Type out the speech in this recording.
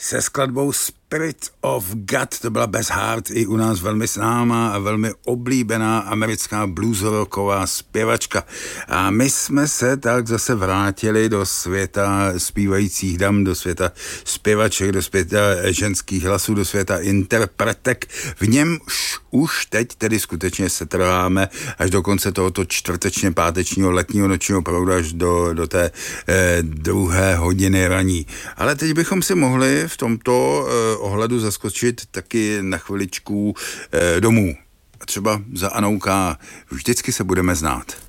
se skladbou Spirit of God, to byla Beth Hart, i u nás velmi známá a velmi oblíbená americká bluesrocková zpěvačka. A my jsme se tak zase vrátili do světa zpívajících dam, do světa zpěvaček, do světa ženských hlasů, do světa interpretek. V něm už teď tedy skutečně se trváme až do konce tohoto čtvrtečně pátečního letního nočního proudu až do té druhé hodiny raní. Ale teď bychom si mohli v tomto ohledu zaskočit taky na chviličku domů. A třeba za Anouka vždycky se budeme znát.